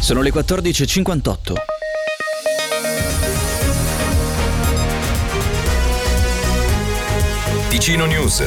Sono le 14:58. Ticino News.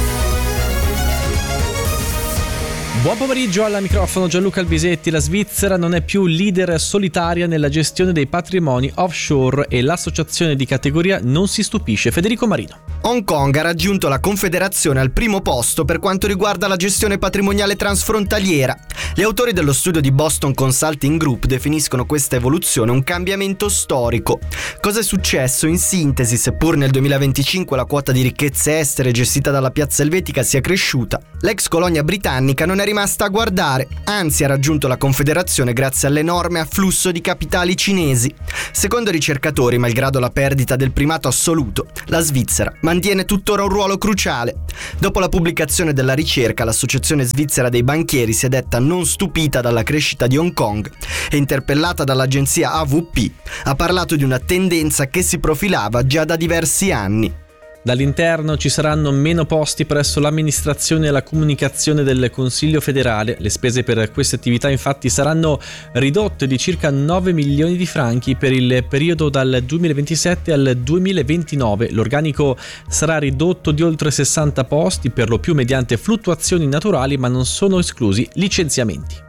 Buon pomeriggio, al microfono Gianluca Albisetti. La Svizzera non è più leader solitaria nella gestione dei patrimoni offshore e l'associazione di categoria non si stupisce. Federico Marino. Hong Kong ha raggiunto la Confederazione al primo posto per quanto riguarda la gestione patrimoniale transfrontaliera. Gli autori dello studio di Boston Consulting Group definiscono questa evoluzione un cambiamento storico. Cosa è successo? In sintesi, seppur nel 2025 la quota di ricchezze estere gestita dalla piazza elvetica sia cresciuta, l'ex colonia britannica non è rimasta a guardare, anzi ha raggiunto la Confederazione grazie all'enorme afflusso di capitali cinesi. Secondo i ricercatori, malgrado la perdita del primato assoluto, la Svizzera mantiene tuttora un ruolo cruciale. Dopo la pubblicazione della ricerca, l'Associazione Svizzera dei Banchieri si è detta non stupita dalla crescita di Hong Kong e, interpellata dall'agenzia AWP, ha parlato di una tendenza che si profilava già da diversi anni. Dall'interno ci saranno meno posti presso l'amministrazione e la comunicazione del Consiglio federale. Le spese per queste attività infatti saranno ridotte di circa 9 milioni di franchi per il periodo dal 2027 al 2029. L'organico sarà ridotto di oltre 60 posti, per lo più mediante fluttuazioni naturali, ma non sono esclusi licenziamenti.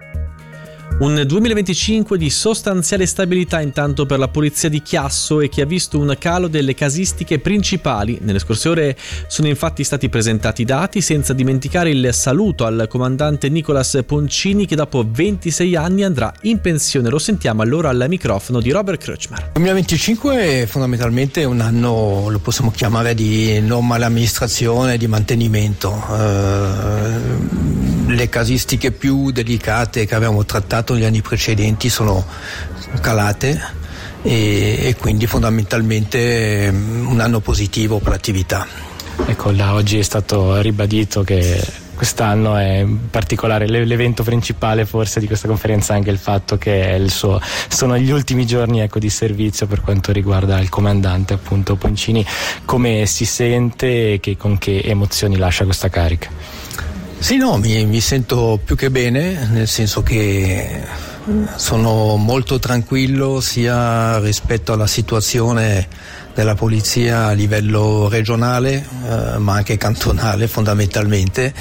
Un 2025 di sostanziale stabilità intanto per la polizia di Chiasso, e che ha visto un calo delle casistiche principali. Nelle scorse ore sono infatti stati presentati dati, senza dimenticare il saluto al comandante Nicolas Poncini, che dopo 26 anni andrà in pensione. Lo sentiamo allora al microfono di Robert Kreutzmann. 2025 è fondamentalmente un anno, lo possiamo chiamare, di normale amministrazione, di mantenimento. Le casistiche più delicate che avevamo trattato negli anni precedenti sono calate e quindi fondamentalmente un anno positivo per l'attività. Ecco, da oggi è stato ribadito che quest'anno è in particolare l'evento principale forse di questa conferenza, anche il fatto che sono gli ultimi giorni di servizio per quanto riguarda il comandante appunto Poncini. Come si sente e con che emozioni lascia questa carica? Sì, no, mi sento più che bene, nel senso che sono molto tranquillo sia rispetto alla situazione della polizia a livello regionale, ma anche cantonale fondamentalmente,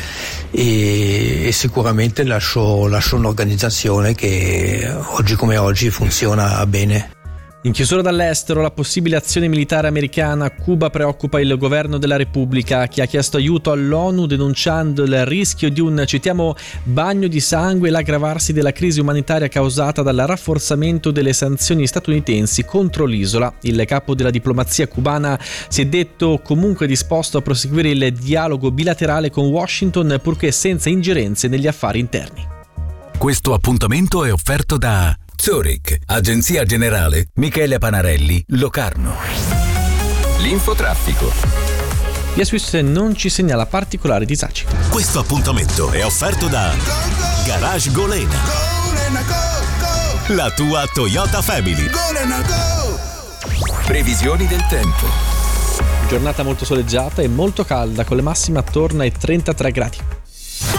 e sicuramente lascio un'organizzazione che oggi come oggi funziona bene. In chiusura dall'estero, la possibile azione militare americana a Cuba preoccupa il governo della Repubblica, che ha chiesto aiuto all'ONU denunciando il rischio di un, citiamo, bagno di sangue e l'aggravarsi della crisi umanitaria causata dal rafforzamento delle sanzioni statunitensi contro l'isola. Il capo della diplomazia cubana si è detto comunque disposto a proseguire il dialogo bilaterale con Washington, purché senza ingerenze negli affari interni. Questo appuntamento è offerto da Zurich, Agenzia Generale Michele Panarelli, Locarno. L'infotraffico. Via Swiss non ci segnala particolari disagi. Questo appuntamento è offerto da Garage Golena, la tua Toyota Family. Previsioni del tempo. Giornata molto soleggiata e molto calda, con le massime attorno ai 33 gradi.